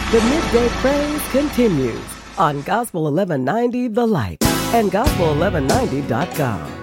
The Midday Praise continues on Gospel 1190 The Light and Gospel1190.com.